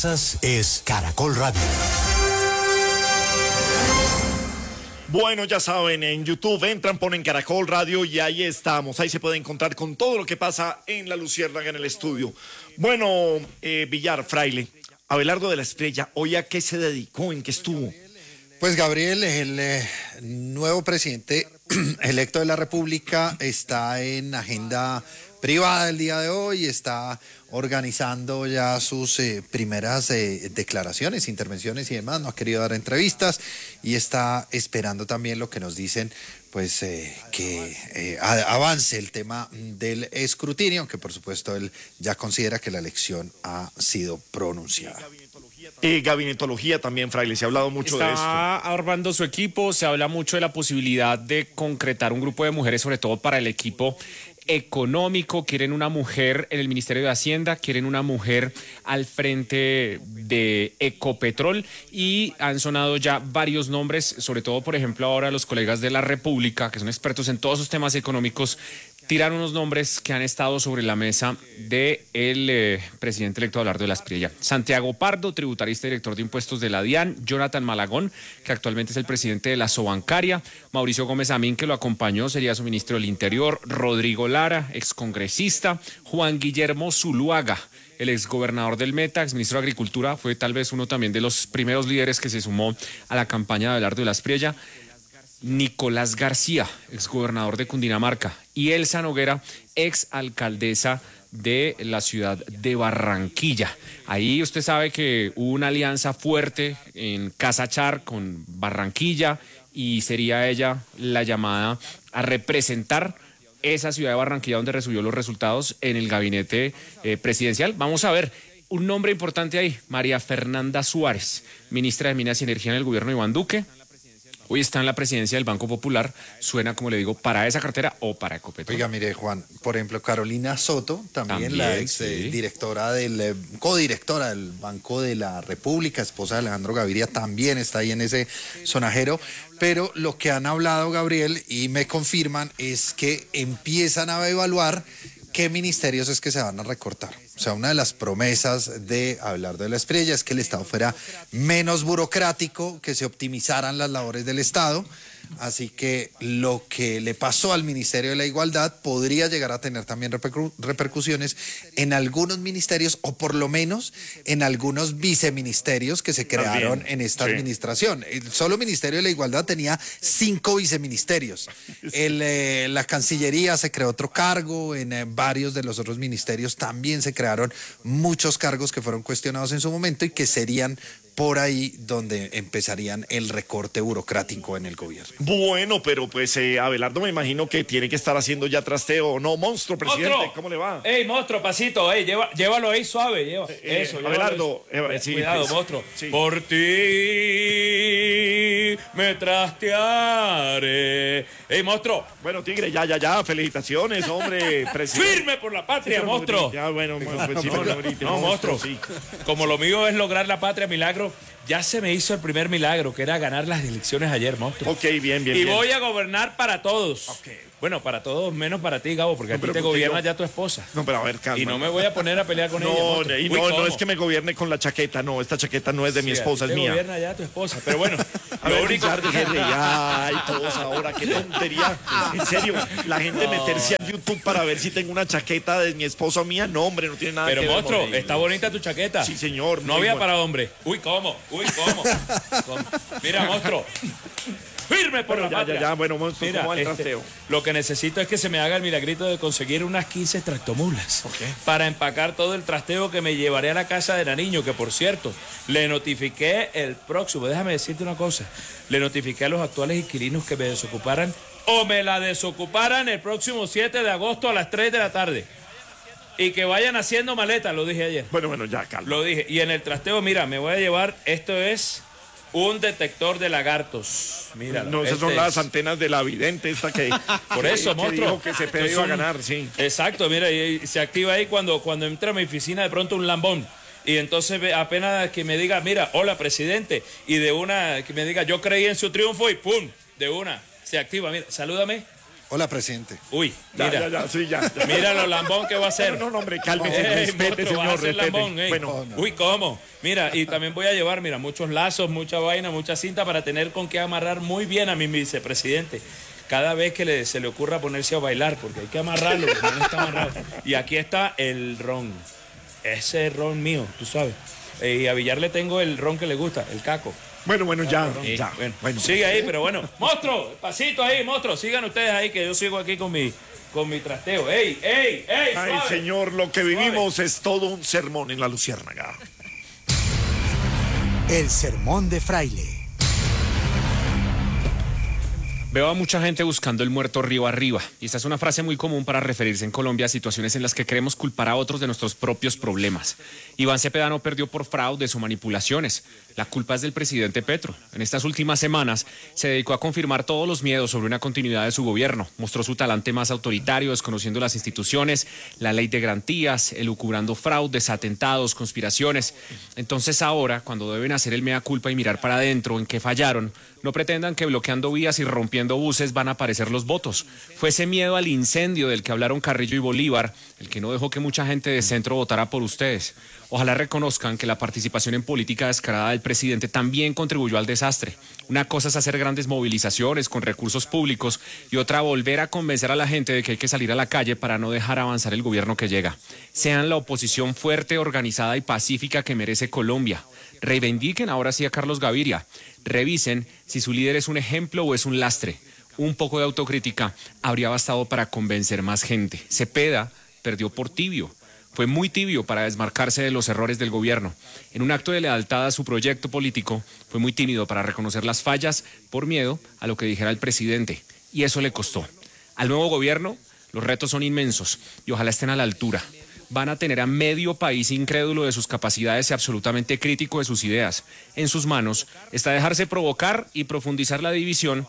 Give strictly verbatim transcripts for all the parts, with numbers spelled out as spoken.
Es Caracol Radio. Bueno, ya saben, en YouTube entran, ponen Caracol Radio y ahí estamos. Ahí se puede encontrar con todo lo que pasa en La Luciérnaga en el estudio. Bueno, eh, Villar, Fraile, Abelardo de la Espriella, ¿hoy a qué se dedicó? ¿En qué estuvo? Pues Gabriel, el eh, nuevo presidente electo de la República está en agenda privada el día de hoy, está organizando ya sus eh, primeras eh, declaraciones, intervenciones y demás, no ha querido dar entrevistas y está esperando también lo que nos dicen, pues eh, que eh, avance el tema del escrutinio, aunque por supuesto él ya considera que la elección ha sido pronunciada. Eh, gabinetología también, Fraile, se ha hablado mucho Está de esto. Está armando su equipo, se habla mucho de la posibilidad de concretar un grupo de mujeres, sobre todo para el equipo económico. Quieren una mujer en el Ministerio de Hacienda, quieren una mujer al frente de Ecopetrol y han sonado ya varios nombres, sobre todo, por ejemplo, ahora los colegas de la República, que son expertos en todos esos temas económicos, tiran unos nombres que han estado sobre la mesa del eh, presidente electo Abelardo de la Espriella. Santiago Pardo, tributarista y director de impuestos de la DIAN, Jonathan Malagón, que actualmente es el presidente de la Sobancaria, Mauricio Gómez Amín, que lo acompañó, sería su ministro del Interior, Rodrigo Lara, excongresista, Juan Guillermo Zuluaga, el exgobernador del Meta, exministro de Agricultura, fue tal vez uno también de los primeros líderes que se sumó a la campaña de Abelardo de la Espriella, Nicolás García, exgobernador de Cundinamarca, y Elsa Noguera, exalcaldesa de la ciudad de Barranquilla. Ahí usted sabe que hubo una alianza fuerte en Casa Char con Barranquilla y sería ella la llamada a representar esa ciudad de Barranquilla donde recibió los resultados en el gabinete eh, presidencial. Vamos a ver. Un nombre importante ahí, María Fernanda Suárez, ministra de Minas y Energía en el gobierno de Iván Duque. Hoy está en la presidencia del Banco Popular, suena, como le digo, para esa cartera o para Ecopetrol. Oiga, mire, Juan, por ejemplo, Carolina Soto, también, también la ex sí. eh, directora del, eh, codirectora del Banco de la República, esposa de Alejandro Gaviria, también está ahí en ese sonajero. Pero lo que han hablado, Gabriel, y me confirman, es que empiezan a evaluar qué ministerios es que se van a recortar. O sea, una de las promesas de Abelardo de la Espriella es que el Estado fuera menos burocrático, que se optimizaran las labores del Estado. Así que lo que le pasó al Ministerio de la Igualdad podría llegar a tener también repercu- repercusiones en algunos ministerios o por lo menos en algunos viceministerios que se crearon también en esta sí. administración. El solo Ministerio de la Igualdad tenía cinco viceministerios. El, eh, la Cancillería se creó otro cargo, en eh, varios de los otros ministerios también se crearon muchos cargos que fueron cuestionados en su momento y que serían por ahí donde empezarían el recorte burocrático en el gobierno. Bueno, pero pues eh, Abelardo me imagino que tiene que estar haciendo ya trasteo. No, monstruo, presidente, ¡Monstruo! ¿Cómo le va? Ey, monstruo, pasito, ey, lleva, llévalo ahí suave, lleva. Eh, Eso, Abelardo, eh, sí, cuidado, pues, monstruo. Sí. Por ti me trastearé. Ey, monstruo. Bueno, Tigre, ya, ya, ya, felicitaciones, hombre, presidente. Firme por la patria, monstruo. Ya, bueno, pues sí, no, no, no, monstruo. Sí. Como lo mío es lograr la patria, milagro, ya se me hizo el primer milagro, que era ganar las elecciones ayer, monstruo. Ok, bien, bien, Y bien. voy a gobernar para todos. Okay. Bueno, para todos, menos para ti, Gabo, porque no, a ti te gobierna yo... ya tu esposa. No, pero a ver, calma. Y no me voy a poner a pelear con no, ella. Monstruo. Y Uy, no, ¿cómo? no es que me gobierne con la chaqueta, no, esta chaqueta no es de sí, mi esposa, es te mía. gobierna ya tu esposa, pero bueno. a ver, único... ya, ay, todos ahora, qué tontería. En serio, la gente no. meterse a YouTube para ver si tengo una chaqueta de mi esposa o mía, no, hombre, no tiene nada pero, que ver. Pero, monstruo, está bonita tu chaqueta. Sí, señor. No había bueno. para hombre. Uy, ¿cómo? Uy, ¿cómo? ¿Cómo? Mira, monstruo. Firme por bueno, la ya, patria. Ya, ya, bueno, monstruo, Mira, ¿cómo va el este, trasteo? Lo que necesito es que se me haga el milagrito de conseguir unas quince tractomulas okay. para empacar todo el trasteo que me llevaré a la casa de Nariño, que por cierto, le notifiqué el próximo, déjame decirte una cosa, le notifiqué a los actuales inquilinos que me desocuparan o me la desocuparan el próximo siete de agosto a las tres de la tarde. Y que vayan haciendo maletas, lo dije ayer. Bueno, bueno, ya, calma. Lo dije. Y en el trasteo, mira, me voy a llevar, esto es un detector de lagartos. Mira, no, esas este son es... las antenas de la vidente esta que por eso, que monstruo, dijo que se iba son... a ganar, sí. Exacto, mira, y, y se activa ahí cuando, cuando entra a mi oficina de pronto un lambón. Y entonces apenas que me diga, mira, hola, presidente, y de una, que me diga, yo creí en su triunfo y ¡pum! De una, se activa, mira, salúdame. Hola, presidente. Uy, Ya, mira. ya, ya, sí, ya. ya. Mira lo lambón que va a hacer. No, no, hombre, cálmese, Ey, respete, monstruo, vas a señor, hacer respete. lambón, ey. Bueno, Uy, ¿cómo? Mira, y también voy a llevar, mira, muchos lazos, mucha vaina, mucha cinta para tener con qué amarrar muy bien a mi vicepresidente. Cada vez que le, se le ocurra ponerse a bailar, porque hay que amarrarlo, porque no está amarrado. Y aquí está el ron. Ese es ron mío, tú sabes. Eh, y a Villar le tengo el ron que le gusta, el caco. bueno, bueno, ya, Eh, ya. bueno, Bueno. sigue ahí, pero bueno. Monstruo, pasito ahí, monstruo. Sigan ustedes ahí, que yo sigo aquí con mi, con mi trasteo. ¡Ey, ey, ey! Ay, suave. señor, lo que vivimos es todo un sermón en la Luciérnaga. El sermón de Fraile. Veo a mucha gente buscando el muerto río arriba, y esta es una frase muy común para referirse en Colombia a situaciones en las que queremos culpar a otros de nuestros propios problemas. Iván Cepeda no perdió por fraudes o manipulaciones. La culpa es del presidente Petro. En estas últimas semanas se dedicó a confirmar todos los miedos sobre una continuidad de su gobierno. Mostró su talante más autoritario, desconociendo las instituciones, la ley de garantías, elucubrando fraudes, atentados, conspiraciones. Entonces ahora, cuando deben hacer el mea culpa y mirar para adentro en qué fallaron, no pretendan que bloqueando vías y rompiendo buses van a aparecer los votos. Fue ese miedo al incendio del que hablaron Carrillo y Bolívar el que no dejó que mucha gente de centro votara por ustedes. Ojalá reconozcan que la participación en política descarada del presidente también contribuyó al desastre. Una cosa es hacer grandes movilizaciones con recursos públicos y otra volver a convencer a la gente de que hay que salir a la calle para no dejar avanzar el gobierno que llega. Sean la oposición fuerte, organizada y pacífica que merece Colombia. Reivindiquen ahora sí a Carlos Gaviria. Revisen si su líder es un ejemplo o es un lastre. Un poco de autocrítica habría bastado para convencer más gente. Cepeda perdió por tibio. Fue muy tibio para desmarcarse de los errores del gobierno. En un acto de lealtad a su proyecto político, fue muy tímido para reconocer las fallas por miedo a lo que dijera el presidente. Y eso le costó. Al nuevo gobierno, los retos son inmensos y ojalá estén a la altura. Van a tener a medio país incrédulo de sus capacidades y absolutamente crítico de sus ideas. En sus manos está dejarse provocar y profundizar la división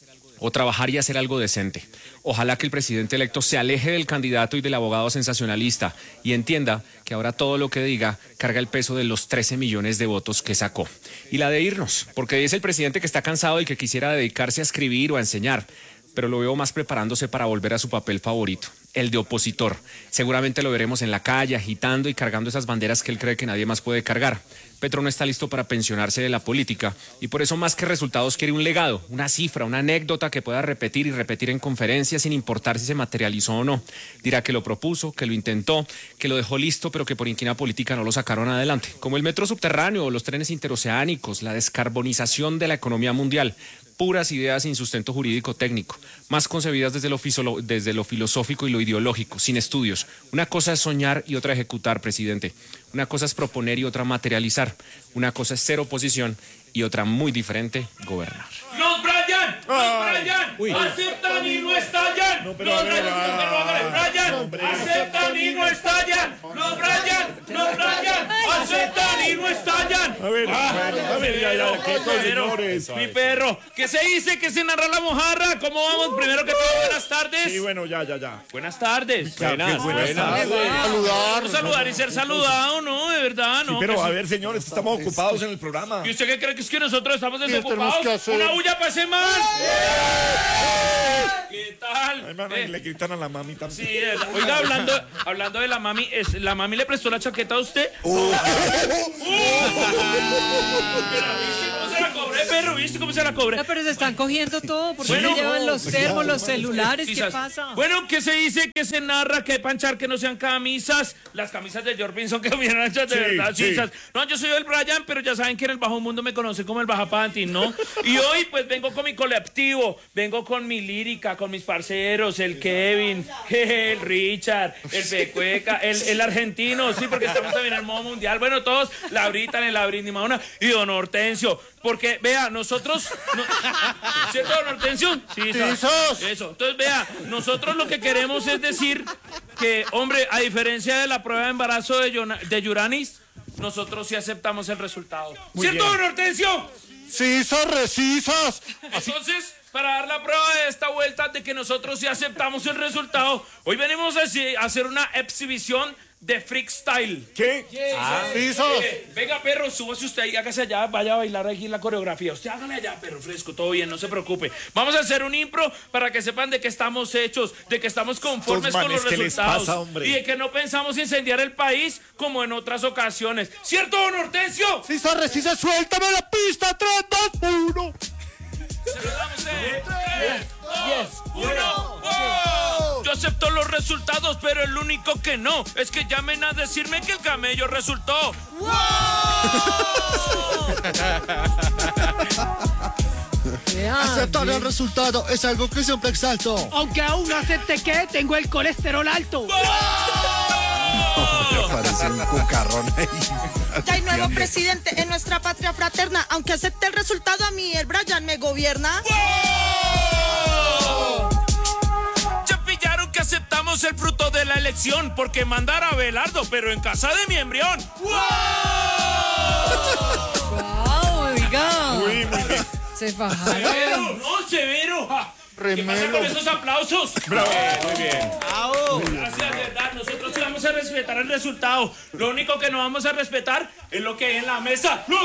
o trabajar y hacer algo decente. Ojalá que el presidente electo se aleje del candidato y del abogado sensacionalista y entienda que ahora todo lo que diga carga el peso de los trece millones de votos que sacó. Y la de irnos, porque dice el presidente que está cansado y que quisiera dedicarse a escribir o a enseñar, pero lo veo más preparándose para volver a su papel favorito, el de opositor. Seguramente lo veremos en la calle, agitando y cargando esas banderas que él cree que nadie más puede cargar. Petro no está listo para pensionarse de la política y por eso más que resultados quiere un legado, una cifra, una anécdota que pueda repetir y repetir en conferencias sin importar si se materializó o no. Dirá que lo propuso, que lo intentó, que lo dejó listo pero que por inquina política no lo sacaron adelante. Como el metro subterráneo o los trenes interoceánicos, la descarbonización de la economía mundial. Puras ideas sin sustento jurídico técnico, más concebidas desde lo, fisolo, desde lo filosófico y lo ideológico, sin estudios. Una cosa es soñar y otra ejecutar, presidente. Una cosa es proponer y otra materializar. Una cosa es ser oposición y otra muy diferente, gobernar. ¡Los Brian! ¡Los Ay. Brian! Uy. ¡Aceptan y no estallan! No, pero ¡Los a ver, Brian! ah, ¡Brian! hombre. ¡Aceptan y no estallan! ¡Los Brian! ¡Los Brian! ¡Aceptan y no estallan! A ver, a ver, ya, ya, qué Pero, señores. mi perro, ¿qué se dice? ¿Qué se narra la mojarra? ¿Cómo vamos? Primero que todo, buenas tardes. Sí, bueno, ya, ya, ya. Buenas tardes. Ya, Buenas, qué buenas buenas. tardes. Saludar. Saludar y ser saludado, ¿no? De verdad, Sí, ¿no? pero Que a sí. ver, señores, estamos ocupados en el programa. ¿Y usted qué cree que es que nosotros estamos tenemos desocupados? que hacer? ¡Una bulla para ese man! ¿Qué tal? Ay, hermano, Eh, y le gritan a la mami Sí, también. eh, oiga, hablando, hablando de la mami, es, ¿la mami le prestó la chaqueta a usted? ¡Uh! Pero, ¿viste cómo se la cobré, perro? ¿Viste cómo se la cobré? No, pero se están cogiendo todo, porque Bueno, se llevan los termos, los celulares, ¿qué Quizás. pasa? Bueno, ¿qué se dice? ¿Qué se narra? ¿Qué panchar? Que no sean camisas. Las camisas de George Pinson que hubieran hechas de Sí, verdad. sí. sisas. No, yo soy el Brian, pero ya saben que en el bajo mundo me conocen como el Baja Panty, ¿no? Y hoy pues vengo con mi colectivo, vengo con mi lírica, con mis parceros, el Kevin, el Richard, el Pecueca, el, el argentino, sí, porque estamos también en el modo mundial. Bueno, todos, la Brita, la Britney Madonna y don Hortensio. Porque, vea, nosotros... no- ¿Cierto, don Hortensio? Sí, sos. Eso. Entonces, vea, nosotros lo que queremos es decir que, hombre, a diferencia de la prueba de embarazo de, Yona- de Yuranis, nosotros sí aceptamos el resultado. ¿Cierto, bien. don Hortensio? Sí, son recisas. Entonces, para dar la prueba de esta vuelta de que nosotros sí aceptamos el resultado, hoy venimos a hacer- a hacer una exhibición de freestyle. ¿Qué? Ah, eh, venga, perro, súbase usted ahí, hágase allá, vaya a bailar aquí en la coreografía. Usted hágale allá, perro fresco, todo bien, no se preocupe. Vamos a hacer un impro para que sepan de que estamos hechos, de que estamos conformes con los ¿qué les resultados. pasa, hombre? Y de que no pensamos incendiar el país como en otras ocasiones. ¿Cierto, don Hortensio? Sí, Sarre, sí se suéltame la pista. tres, dos, uno. Se lo damos en tres, dos, uno. Yo acepto los resultados, pero el único que no es que llamen a decirme que el camello resultó. ¡Wow! Aceptar el resultado es algo que siempre exalto. Aunque aún no acepte que tengo el colesterol alto. Parece un cucarrón ahí. Ya hay nuevo presidente en nuestra patria fraterna. Aunque acepte el resultado, a mí el Brian me gobierna. ¡Wow! Ya pillaron que aceptamos el fruto de la elección porque mandar a Abelardo, pero en casa de mi embrión. ¡Wow! Wow, oiga. Muy, muy bien. Se ¡Severo! fajaron. ¡No, severo! Ja. ¿Qué Remelo. pasa con esos aplausos? Bravo. Muy bien. Gracias, de verdad. Nosotros sí vamos a respetar el resultado. Lo único que no vamos a respetar es lo que hay en la mesa. ¡No!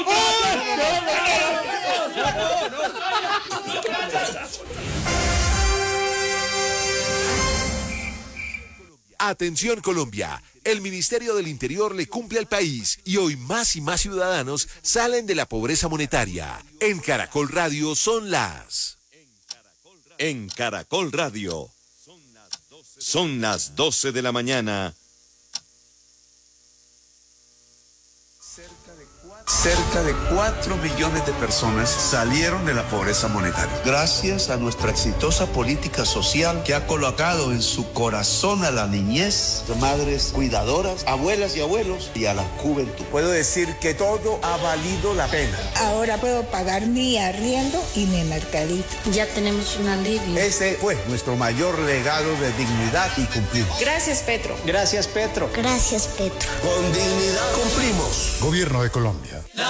Atención Colombia, el Ministerio del Interior le cumple al país y hoy más y más ciudadanos salen de la pobreza monetaria. En Caracol Radio son las... En Caracol Radio. Son las doce de la mañana. Cerca de cuatro millones de personas salieron de la pobreza monetaria. Gracias a nuestra exitosa política social que ha colocado en su corazón a la niñez, madres cuidadoras, abuelas y abuelos y a la juventud. Puedo decir que todo ha valido la pena. Ahora puedo pagar mi arriendo y mi mercadito. Ya tenemos un alivio. Ese fue nuestro mayor legado de dignidad y cumplimos. Gracias, Petro. Gracias, Petro. Gracias, Petro. Con dignidad cumplimos. Gobierno de Colombia. La